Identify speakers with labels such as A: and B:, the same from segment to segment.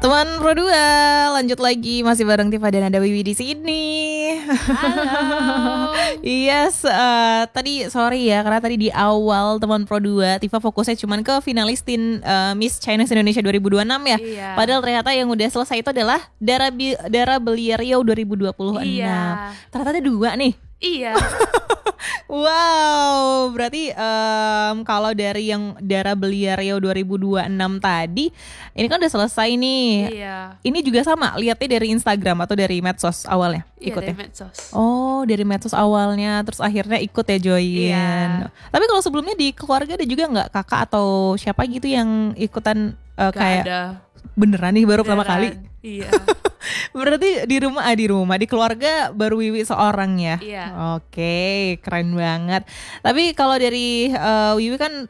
A: Teman Pro 2, lanjut lagi masih bareng Tifa dan ada Wiwi di sini.
B: Halo.
A: Yes, tadi sorry ya karena tadi di awal Teman Pro 2 Tifa fokusnya cuman ke finalistin Miss Chinese Indonesia 2026 ya.
B: Iya.
A: Padahal ternyata yang udah selesai itu adalah Dara Belia Riau 2026.
B: Iya.
A: Ternyata ada 2 nih.
B: Iya.
A: Wow, berarti kalau dari yang Dara Belia Riau 2026 tadi, ini kan udah selesai nih.
B: Iya.
A: Ini juga sama, lihatnya dari Instagram atau dari medsos awalnya
B: Iya,
A: ikutnya?
B: dari medsos.
A: Oh, dari medsos awalnya, terus akhirnya ikut ya join.
B: Iya.
A: Tapi kalau sebelumnya di keluarga ada juga nggak kakak atau siapa gitu yang ikutan
B: Gak
A: kayak
B: ada.
A: beneran nih baru pertama kali?
B: Beneran. Iya.
A: Berarti di rumah di keluarga baru Wiwi seorang ya.
B: Iya.
A: Oke, keren banget. Tapi kalau dari Wiwi kan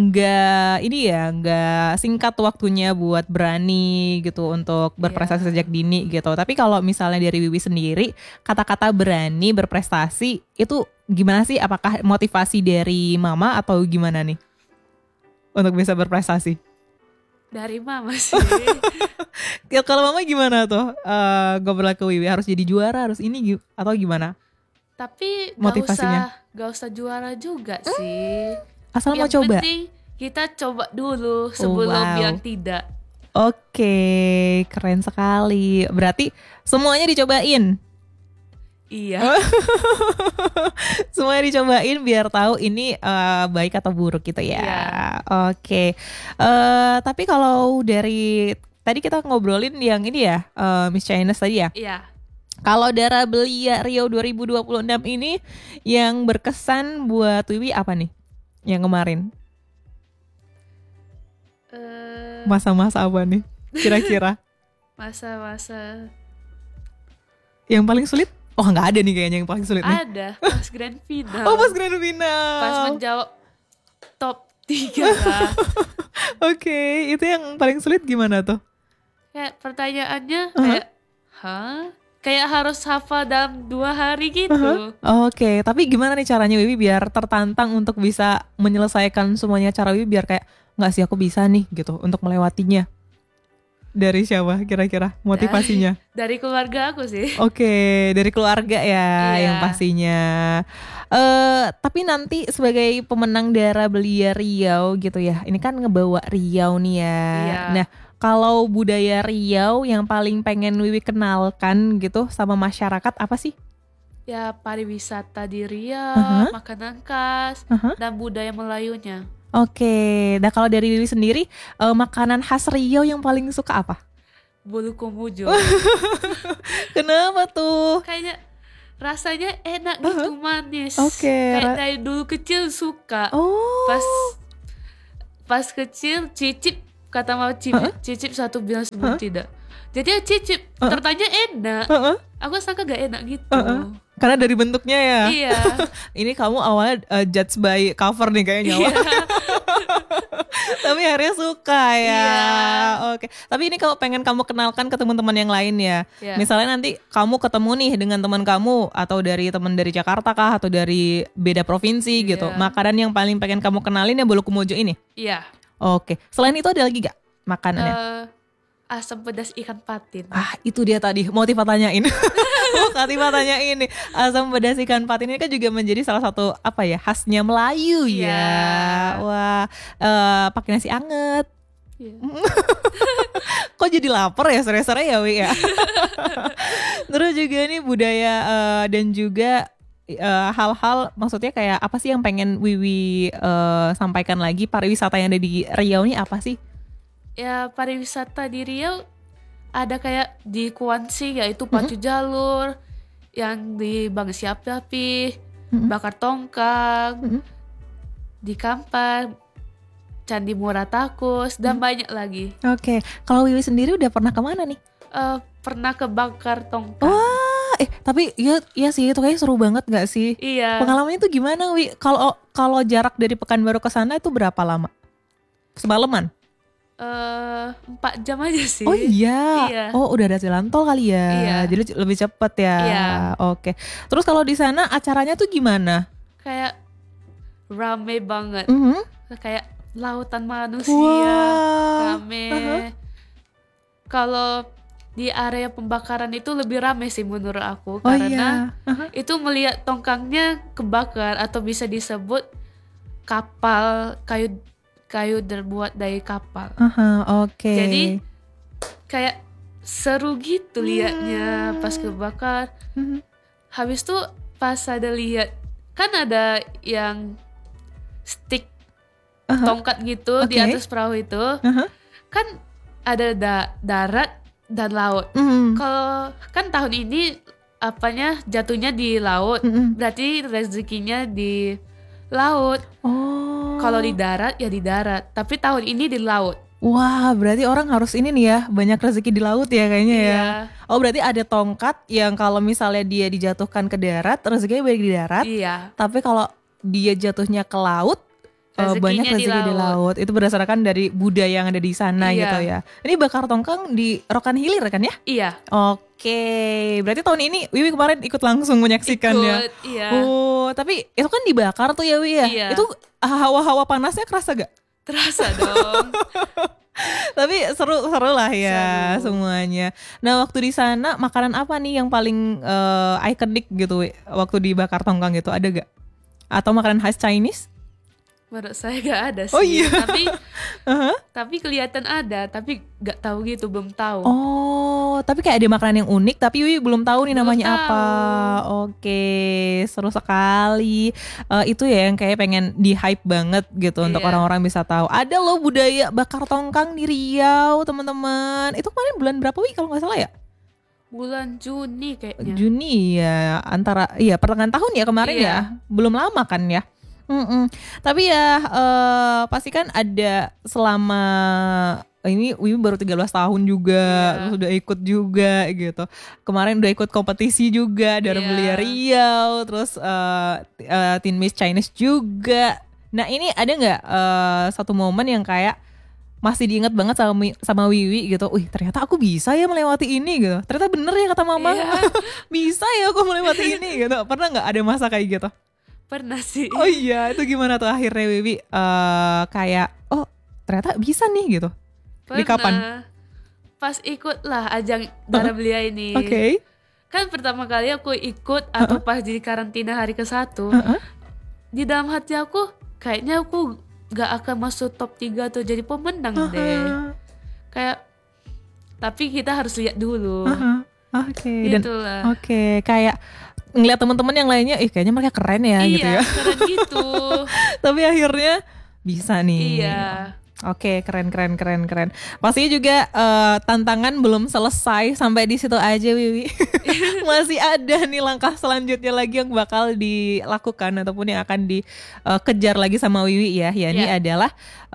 A: nggak singkat waktunya buat berani gitu untuk berprestasi sejak dini gitu. Tapi kalau misalnya dari Wiwi sendiri, kata-kata berani berprestasi itu gimana sih? Apakah motivasi dari mama atau gimana nih untuk bisa berprestasi?
B: Dari mama sih.
A: Ya, kalau mama gimana tuh? Ngobrol ke Wiwi harus jadi juara, harus ini atau gimana?
B: Tapi
A: Motivasinya?
B: gak usah juara juga sih.
A: Asal mau
B: Yang
A: coba.
B: penting kita coba dulu sebelum
A: wow.
B: bilang tidak.
A: Oke, keren sekali. Berarti semuanya dicobain.
B: Iya.
A: Semuanya dicobain biar tahu ini baik atau buruk gitu ya.
B: Iya.
A: Oke. Tapi kalau dari tadi kita ngobrolin yang ini ya, Miss Chinese tadi ya.
B: Iya.
A: Kalau Dara Belia Riau 2026 ini yang berkesan buat Wiwi apa nih? Yang kemarin? Masa-masa apa nih? Kira-kira?
B: Masa-masa
A: Yang paling sulit? Oh, nggak ada nih kayaknya yang paling sulit nih.
B: ada pas grand final.
A: Oh, pas grand final.
B: Pas menjawab top 3 lah.
A: Oke, itu yang paling sulit gimana tuh?
B: Kayak pertanyaannya kayak kayak harus hafal dalam 2 hari gitu.
A: Oke, tapi gimana nih caranya Wiwi biar tertantang untuk bisa menyelesaikan semuanya, cara Wiwi biar kayak nggak sih aku bisa nih gitu untuk melewatinya? Dari siapa kira-kira motivasinya?
B: Dari keluarga aku sih.
A: Oke, dari keluarga ya
B: Iya.
A: yang pastinya. Tapi nanti sebagai pemenang Dara Belia Riau gitu ya, ini kan ngebawa Riau nih ya.
B: Iya.
A: Nah, kalau budaya Riau yang paling pengen Wiwi kenalkan gitu sama masyarakat apa sih?
B: Ya pariwisata di Riau, makanan khas, dan budaya Melayunya.
A: Oke, nah kalau dari Wiwi sendiri, makanan khas Riau yang paling suka apa?
B: Bulu komujo.
A: Kenapa tuh?
B: Kayaknya rasanya enak gitu, manis.
A: Oke,
B: Kayak dari dulu kecil suka.
A: Oh.
B: Pas kecil cicip, kata mama cicip satu bilang sebelum tidak. Jadi ya cicip, tertanya enak. Aku sangka gak enak gitu.
A: Karena dari bentuknya ya.
B: Iya.
A: Ini kamu awalnya judge by cover nih kayaknya.
B: Iya.
A: Tapi akhirnya suka ya.
B: Iya.
A: Oke. Tapi ini kalau pengen kamu kenalkan ke teman-teman yang lain ya.
B: Iya.
A: Misalnya nanti kamu ketemu nih dengan teman kamu atau dari teman dari Jakarta kah atau dari beda provinsi gitu.
B: Iya.
A: Makanan yang paling pengen kamu kenalin ya bolu komojo ini.
B: Iya.
A: Oke. Selain itu ada lagi gak makanannya?
B: Asam pedas ikan patin.
A: Itu dia tadi mau Tifa tanyain. Tifa tanyain nih, asam pedas ikan patin ini kan juga menjadi salah satu apa ya khasnya Melayu ya.
B: Iya.
A: Wah, pakai nasi anget.
B: Iya.
A: Kok jadi lapar ya sore-sore ya Wi ya. Terus juga nih budaya dan juga hal-hal maksudnya kayak apa sih yang pengen Wiwi sampaikan lagi, pariwisata yang ada di Riau ini apa sih?
B: Ya pariwisata di Riau ada kayak di Kuansi yaitu pacu jalur, yang di Bang Siapi-api, bakar tongkang, di Kampar, Candi Muratakus, dan banyak lagi.
A: Oke, kalau Wiwi sendiri udah pernah kemana nih?
B: Pernah ke bakar tongkang.
A: Wah, tapi iya sih itu kayaknya seru banget gak sih?
B: Iya.
A: Pengalamannya tuh gimana Wi? Kalau jarak dari Pekanbaru ke sana itu berapa lama? Semalaman?
B: 4 jam aja sih.
A: Oh iya.
B: Iya.
A: Oh udah ada jalan tol kali ya.
B: Iya.
A: Jadi lebih cepet ya.
B: Iya.
A: Oke. Terus kalau di sana acaranya tuh gimana?
B: Kayak rame banget. Kayak lautan manusia,
A: Wah.
B: rame. kalau di area pembakaran itu lebih ramai sih menurut aku,
A: Oh
B: karena
A: iya.
B: itu melihat tongkangnya kebakar atau bisa disebut kapal kayu terbuat dari kapal.
A: Oke.
B: Jadi kayak seru gitu liatnya pas kebakar. Habis itu pas ada lihat kan ada yang stick tongkat gitu di
A: Oke.
B: atas perahu itu. Kan ada darat dan laut. Kalau kan tahun ini apanya jatuhnya di laut, berarti rezekinya di laut. Kalau di darat ya di darat, tapi tahun ini di laut.
A: Wah, berarti orang harus ini nih ya, banyak rezeki di laut ya kayaknya ya.
B: Iya.
A: Oh, berarti ada tongkat yang kalau misalnya dia dijatuhkan ke darat, rezekinya banyak di darat.
B: Iya.
A: Tapi kalau dia jatuhnya ke laut, banyak
B: Rezekinya di
A: rezeki di laut. Itu berdasarkan dari budaya yang ada di sana
B: Iya.
A: gitu ya. Ini bakar tongkang di Rokan Hilir kan ya?
B: Iya.
A: Oke, berarti tahun ini Wiwi kemarin ikut langsung menyaksikan ya.
B: Ikut, iya.
A: Oh, tapi itu kan dibakar tuh ya Wiwi ya.
B: Iya.
A: Itu hawa-hawa panasnya kerasa gak?
B: Terasa dong.
A: Tapi seru lah ya
B: Seru.
A: semuanya. Nah, waktu di sana makanan apa nih yang paling ikonik gitu Wi, waktu dibakar tongkang gitu, ada gak? Atau makanan khas Chinese?
B: Menurut saya gak ada sih.
A: Oh iya.
B: Tapi kelihatan ada, tapi gak tahu gitu, belum tahu.
A: Oh, tapi kayak ada makanan yang unik tapi Wiwi belum tahu nih
B: Belum
A: namanya
B: tahu.
A: apa. Oke, seru sekali. Itu ya yang kayak pengen di hype banget gitu untuk
B: Iya.
A: orang-orang bisa tahu. Ada loh budaya bakar tongkang di Riau, teman-teman. Itu kemarin bulan berapa Wi kalau nggak salah ya?
B: Bulan Juni kayaknya.
A: Juni ya, antara iya pertengahan tahun ya kemarin
B: Iya.
A: ya. Belum lama kan ya. Tapi ya pasti kan ada selama ini Wiwi baru 13 tahun juga,
B: Iya.
A: terus udah ikut juga gitu. Kemarin udah ikut kompetisi juga dari
B: Iya.
A: Belia Riau, terus Teen Miss Chinese juga. Nah ini ada nggak satu momen yang kayak masih diingat banget sama Wiwi gitu. Wih ternyata aku bisa ya melewati ini gitu. Ternyata bener ya kata mama,
B: Iya.
A: bisa ya aku melewati ini gitu. Pernah nggak ada masa kayak gitu?
B: Pernah sih.
A: Oh iya, itu gimana tuh akhirnya Wiwi kayak oh ternyata bisa nih gitu. Di kapan?
B: Pas ikut lah ajang Dara Belia ini.
A: Oke.
B: Kan pertama kali aku ikut atau pas di karantina hari ke-1. Di dalam hati aku kayaknya aku gak akan masuk top 3 atau jadi pemenang deh. Kayak tapi kita harus lihat dulu.
A: Oke. Dan
B: Itulah.
A: oke, kayak ngeliat teman-teman yang lainnya, kayaknya mereka keren ya gitu ya.
B: Iya, keren gitu.
A: Tapi akhirnya bisa nih.
B: Iya.
A: Oke, keren. Pastinya juga tantangan belum selesai sampai di situ aja, Wiwi. Masih ada nih langkah selanjutnya lagi yang bakal dilakukan ataupun yang akan dikejar lagi sama Wiwi ya. Ini
B: Iya.
A: adalah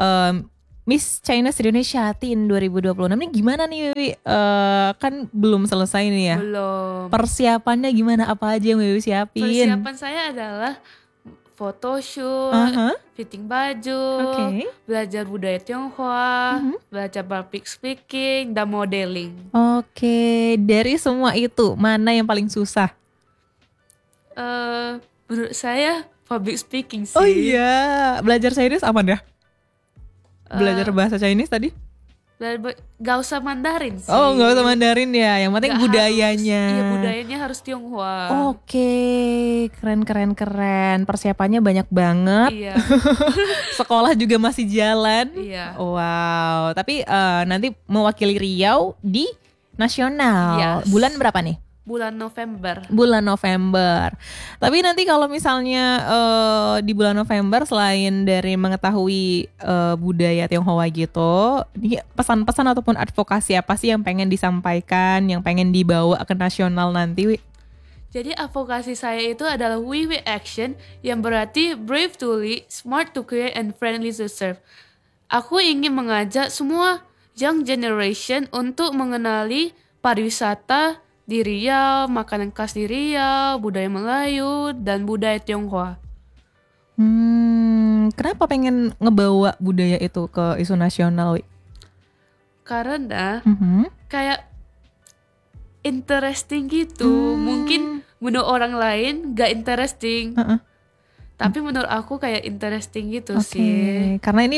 A: Miss China Indonesia Teen 2026. Ini gimana nih Wiwi? Kan belum selesai nih ya.
B: Belum.
A: Persiapannya gimana? Apa aja yang Wiwi siapin?
B: Persiapan saya adalah photoshoot, fitting baju,
A: Oke.
B: belajar budaya Tionghoa, belajar public speaking, dan modeling.
A: Oke, dari semua itu mana yang paling susah?
B: Menurut saya public speaking sih.
A: Oh iya, belajar Chinese aman ya? Belajar bahasa Chinese tadi?
B: Gak usah Mandarin sih.
A: Oh, nggak usah Mandarin ya. Yang penting
B: Nggak
A: budayanya.
B: harus, iya, budayanya harus Tionghoa.
A: Oke, keren. Persiapannya banyak banget.
B: Iya.
A: Sekolah juga masih jalan.
B: Iya.
A: Wow. Tapi nanti mewakili Riau di nasional.
B: Yes.
A: Bulan berapa nih?
B: Bulan November.
A: Bulan November. Tapi nanti kalau misalnya di bulan November selain dari mengetahui budaya Tionghoa gitu, ini pesan-pesan ataupun advokasi apa sih yang pengen disampaikan, yang pengen dibawa ke nasional nanti, Wi?
B: Jadi advokasi saya itu adalah Wiwi Action yang berarti brave to lead, smart to create, and friendly to serve. Aku ingin mengajak semua young generation untuk mengenali pariwisata di Riau, makanan khas di Riau, budaya Melayu, dan budaya Tionghoa.
A: Kenapa pengen ngebawa budaya itu ke isu nasional, Wi?
B: Karena kayak interesting gitu. Mungkin menurut orang lain gak interesting. Tapi menurut aku kayak interesting gitu sih.
A: Karena ini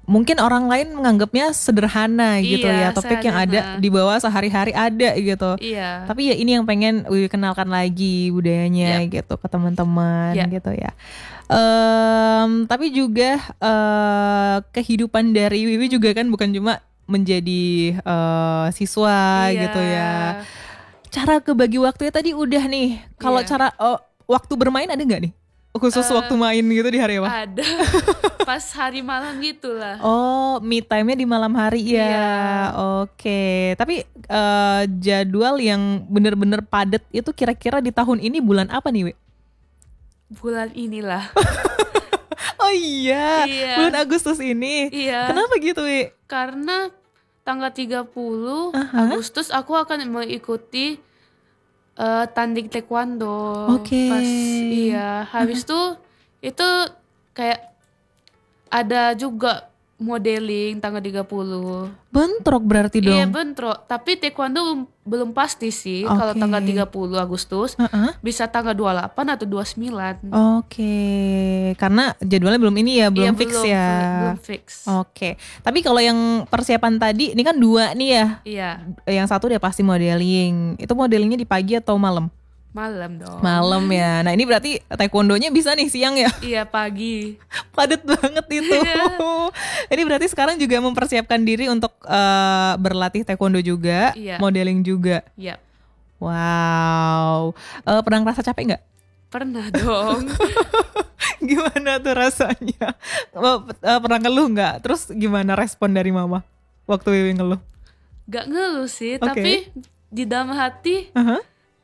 A: mungkin orang lain menganggapnya sederhana gitu
B: Iya,
A: ya, topik yang ada
B: sederhana.
A: di bawah sehari-hari ada gitu.
B: Iya.
A: Tapi ya ini yang pengen Wiwi kenalkan lagi budayanya
B: Yap.
A: gitu ke teman-teman
B: Ya.
A: gitu ya. Tapi juga kehidupan dari Wiwi juga kan bukan cuma menjadi siswa
B: Iya.
A: gitu ya. Cara kebagi waktunya tadi udah nih. Kalau
B: Iya.
A: cara waktu bermain ada nggak nih? Khusus waktu main gitu di hari apa?
B: Ada. Pas hari malam gitu lah.
A: Oh, me time-nya di malam hari ya.
B: Iya.
A: Oke. Tapi jadwal yang bener-bener padat itu kira-kira di tahun ini bulan apa nih, Wi?
B: Bulan inilah.
A: Oh iya,
B: Iya.
A: bulan Agustus ini.
B: Iya.
A: Kenapa gitu, Wi?
B: Karena tanggal 30
A: Aha.
B: Agustus aku akan mengikuti tanding taekwondo.
A: Oke.
B: Pas iya, habis itu kayak ada juga modeling tanggal 30.
A: Bentrok berarti dong.
B: Iya, bentrok. Tapi taekwondo belum pasti sih.
A: Oke.
B: Kalau tanggal 30 Agustus
A: Heeh.
B: bisa tanggal 28 atau 29.
A: Oke, karena jadwalnya belum ini ya, belum
B: Iya,
A: fix ya.
B: Belum fix.
A: Oke, tapi kalau yang persiapan tadi, ini kan 2 nih ya.
B: Iya,
A: Yang satu udah pasti modeling. Itu modelingnya di pagi atau malam?
B: malam dong.
A: Malam ya. Nah ini berarti taekwondonya bisa nih siang ya.
B: Iya, pagi.
A: Padat banget itu. Ini berarti sekarang juga mempersiapkan diri untuk berlatih taekwondo juga,
B: Iya.
A: modeling juga.
B: Iya,
A: Wow. Pernah ngerasa capek nggak?
B: pernah dong.
A: Gimana tuh rasanya? Pernah ngeluh nggak? Terus gimana respon dari mama waktu Wiwi ngeluh?
B: Gak ngeluh sih,
A: Oke.
B: tapi di dalam hati
A: Aha.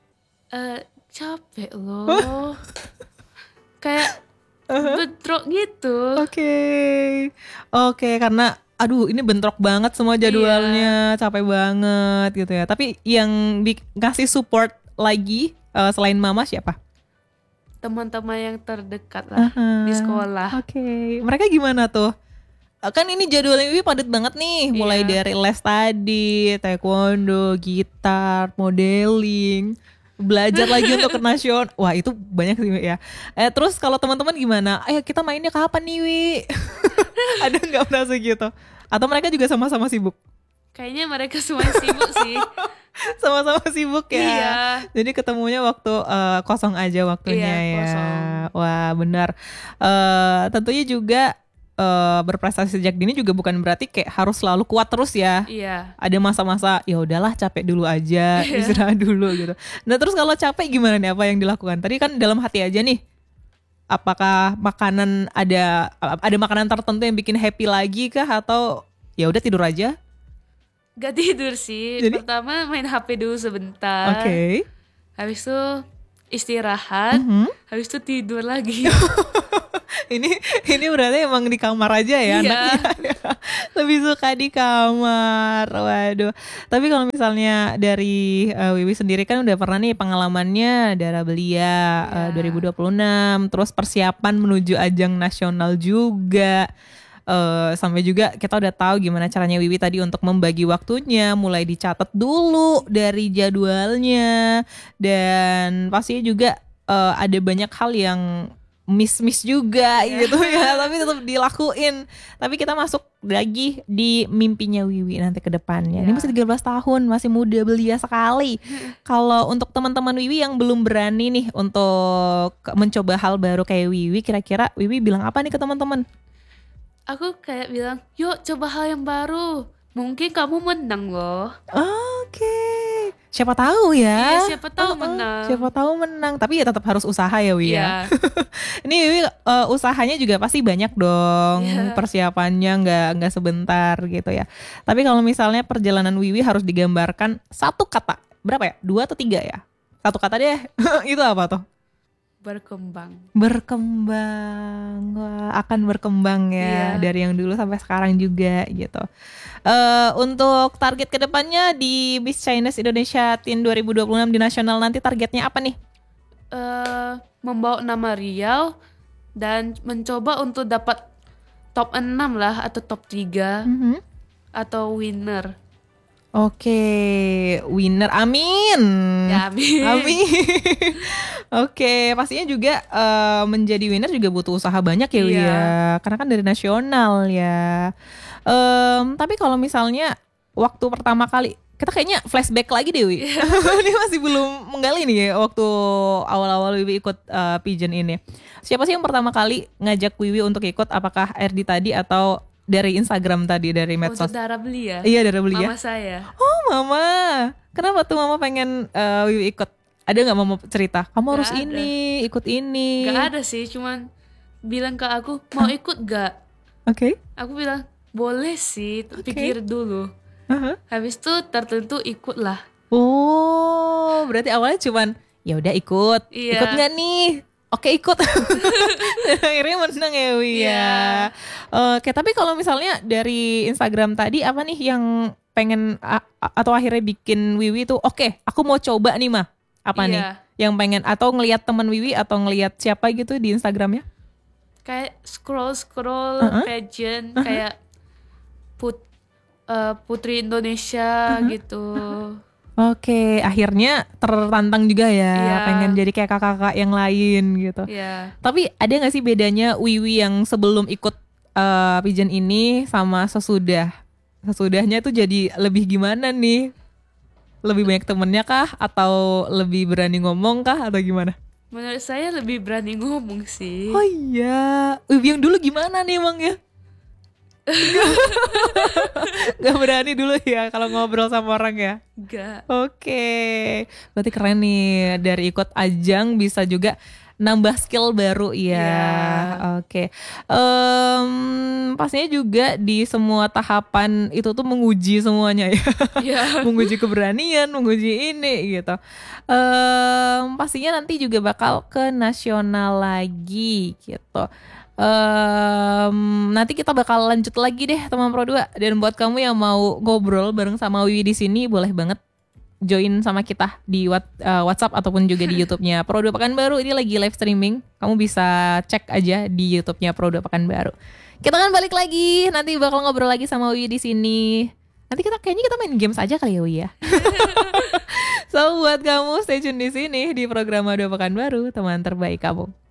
B: capek loh. Kayak bentrok gitu.
A: Oke. Oke, karena aduh ini bentrok banget semua jadwalnya, capek banget gitu ya. Tapi yang ngasih support lagi selain mama siapa?
B: Teman-teman yang terdekat lah di sekolah.
A: Oke. Mereka gimana tuh? Kan ini jadwalnya Wiwi padat banget nih, mulai
B: Iya.
A: dari les tadi, taekwondo, gitar, modeling, belajar lagi untuk ke nasional. Wah itu banyak sih Wi, ya. Terus kalau teman-teman gimana? Ayo kita mainnya kapan nih Wi? Ada nggak merasa gitu? Atau mereka juga sama-sama sibuk?
B: Kayaknya mereka semua sibuk sih.
A: Sama-sama sibuk ya.
B: Iya.
A: Jadi ketemunya waktu kosong aja waktunya
B: Iya,
A: ya.
B: kosong.
A: Wah benar. Tentunya juga berprestasi sejak dini juga bukan berarti kayak harus selalu kuat terus ya.
B: Iya.
A: Ada masa-masa ya udahlah capek dulu aja, istirahat dulu gitu. Nah terus kalau capek gimana nih, apa yang dilakukan? Tadi kan dalam hati aja nih. Apakah makanan ada makanan tertentu yang bikin happy lagi kah, atau ya udah tidur aja?
B: Gak tidur sih.
A: Jadi?
B: Pertama main HP dulu sebentar.
A: Oke.
B: Habis itu istirahat.
A: Mhm.
B: Habis itu tidur lagi.
A: Ini berarti emang di kamar aja ya
B: Iya.
A: anaknya. Lebih suka di kamar. Waduh. Tapi kalau misalnya dari Wiwi sendiri kan udah pernah nih pengalamannya Dara Belia
B: Iya.
A: 2026, terus persiapan menuju ajang nasional juga. Sampai juga kita udah tahu gimana caranya Wiwi tadi untuk membagi waktunya, mulai dicatat dulu dari jadwalnya, dan pastinya juga ada banyak hal yang miss juga gitu ya, tapi tetap dilakuin. Tapi kita masuk lagi di mimpinya Wiwi nanti ke depannya. Ini
B: Ya.
A: masih 13 tahun, masih muda belia sekali. Kalau untuk teman-teman Wiwi yang belum berani nih untuk mencoba hal baru kayak Wiwi, kira-kira Wiwi bilang apa nih ke teman-teman?
B: Aku kayak bilang, yuk coba hal yang baru. Mungkin kamu menang loh.
A: Oke. Siapa tahu ya.
B: Iya, siapa tahu menang.
A: Siapa tahu menang. Tapi ya tetap harus usaha ya Wi ya.
B: Iya.
A: Ini Wiwi usahanya juga pasti banyak dong.
B: Iya.
A: Persiapannya nggak sebentar gitu ya. Tapi kalau misalnya perjalanan Wiwi harus digambarkan satu kata, berapa ya? 2 atau 3 ya? Satu kata deh. Itu apa tuh?
B: Berkembang.
A: Berkembang. Wah, akan berkembang ya,
B: Iya.
A: dari yang dulu sampai sekarang juga gitu. Untuk target kedepannya di Miss Chinese Indonesia Teen 2026 di nasional nanti targetnya apa nih?
B: Membawa nama Riau dan mencoba untuk dapat top 6 lah atau top 3 atau winner.
A: Oke, winner, amin.
B: Ya, amin.
A: Amin. Oke, pastinya juga menjadi winner juga butuh usaha banyak ya, Wi
B: Iya.
A: ya. Karena kan dari nasional ya. Tapi kalau misalnya waktu pertama kali, kita kayaknya flashback lagi deh, Wi. Ini masih belum menggali nih ya, waktu awal-awal Wiwi ikut pageant ini. Siapa sih yang pertama kali ngajak Wiwi untuk ikut? Apakah Erdi tadi atau dari Instagram tadi, dari medsos?
B: Untuk Dara beli ya.
A: Iya, Dara beli ya.
B: Mama saya.
A: Oh, Mama. Kenapa tuh Mama pengen Wiwi ikut? Ada nggak Mama cerita? Kamu
B: Gak
A: harus
B: ada.
A: ini, ikut ini.
B: Gak ada sih, cuman bilang ke aku mau ikut gak?
A: Oke.
B: Aku bilang boleh sih, pikir dulu.
A: Aha.
B: Habis itu tertentu ikutlah.
A: Oh, berarti awalnya cuman ya udah ikut.
B: Iya.
A: Ikut nggak nih? Oke, ikut. Dan akhirnya menang ya, Wi ya.
B: Iya.
A: Oke, tapi kalau misalnya dari Instagram tadi apa nih yang pengen atau akhirnya bikin Wiwi tuh oke, aku mau coba nih mah. Apa nih
B: Iya.
A: yang pengen, atau ngelihat teman Wiwi atau ngelihat siapa gitu di Instagramnya?
B: Kayak scroll pageant kayak Putri Indonesia gitu.
A: Oke, akhirnya tertantang juga ya,
B: Iya.
A: pengen jadi kayak kakak-kakak yang lain gitu.
B: Iya.
A: Tapi ada nggak sih bedanya Wiwi yang sebelum ikut pageant ini sama sesudah? Sesudahnya tuh jadi lebih gimana nih? Lebih banyak temennya kah? Atau lebih berani ngomong kah? Atau gimana?
B: Menurut saya lebih berani ngomong sih.
A: Oh iya, Wiwi yang dulu gimana nih emang ya? Gak berani dulu ya kalau ngobrol sama orang ya?
B: Enggak.
A: Oke, berarti keren nih, dari ikut ajang bisa juga nambah skill baru ya.
B: Iya.
A: Oke, pastinya juga di semua tahapan itu tuh menguji semuanya ya.
B: Iya.
A: Menguji keberanian, menguji ini gitu. Pastinya nanti juga bakal ke nasional lagi gitu. Nanti kita bakal lanjut lagi deh teman Pro 2. Dan buat kamu yang mau ngobrol bareng sama Wiwi di sini, boleh banget join sama kita di WhatsApp ataupun juga di YouTube-nya Pro 2 Pekanbaru. Ini lagi live streaming. Kamu bisa cek aja di YouTube-nya Pro 2 Pekanbaru. Kita kan balik lagi, nanti bakal ngobrol lagi sama Wiwi di sini. Nanti kayaknya kita main games aja kali ya, Wiwi ya. So buat kamu stay tune di sini di program 2 Pekanbaru, teman terbaik kamu.